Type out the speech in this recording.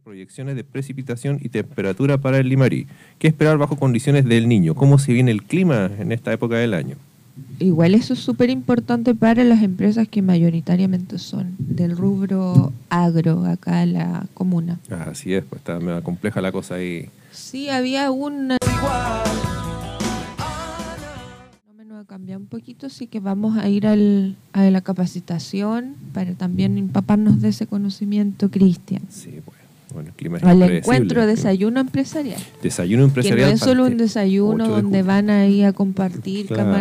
proyecciones de precipitación y temperatura para el Limarí. ¿Qué esperar bajo condiciones del Niño? ¿Cómo se viene el clima en esta época del año? Igual eso es súper importante para las empresas que mayoritariamente son del rubro agro acá en la comuna. Así es, pues está medio compleja la cosa ahí. Sí, había un fenómeno a cambiar un poquito, así que vamos a ir a la capacitación para también empaparnos de ese conocimiento, Cristian. Sí, bueno, el clima es Al impredecible. encuentro desayuno empresarial. Desayuno Que empresarial. no es solo un desayuno donde van ahí a compartir Claro.